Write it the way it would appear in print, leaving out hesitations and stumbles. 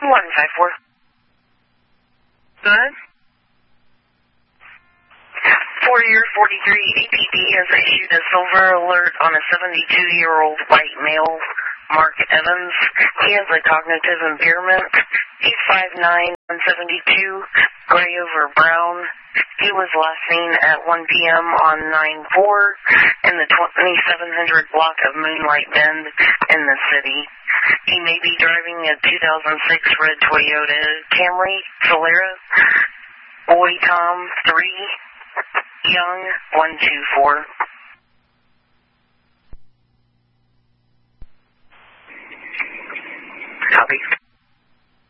154. Go ahead. 4-year 43 APD has issued a silver alert on a 72-year-old white male, Mark Evans. He has a cognitive impairment. He's 5'9", 172, gray over brown. He was last seen at 1 p.m. on 9/4 in the 2700 block of Moonlight Bend in the city. He may be driving a 2006 red Toyota Camry Solera. Boy Tom 3, Young 124.